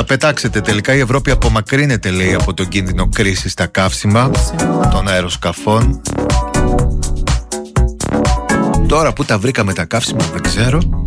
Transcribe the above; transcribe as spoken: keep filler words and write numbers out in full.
τα πετάξετε. Τελικά η Ευρώπη απομακρύνεται, λέει, από τον κίνδυνο κρίσης στα καύσιμα των αεροσκαφών. Τώρα που τα βρήκαμε τα καύσιμα δεν ξέρω.